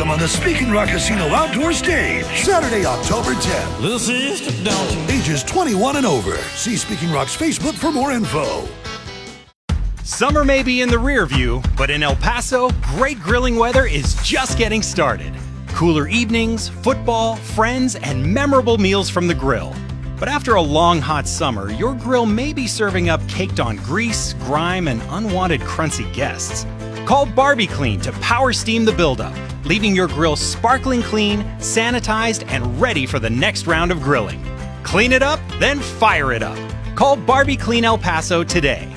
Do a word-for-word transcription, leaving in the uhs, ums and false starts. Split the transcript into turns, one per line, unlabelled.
on the Speaking Rock Casino outdoor stage, Saturday, October tenth.
Little sister, don't you?
Ages twenty-one and over. See Speaking Rock's Facebook for more info.
Summer may be in the rear view, but in El Paso, great grilling weather is just getting started. Cooler evenings, football, friends, and memorable meals from the grill. But after a long, hot summer, your grill may be serving up caked on grease, grime, and unwanted crunchy guests. Call Barbie Clean to power steam the buildup, leaving your grill sparkling clean, sanitized, and ready for the next round of grilling. Clean it up, then fire it up. Call Barbie Clean El Paso today.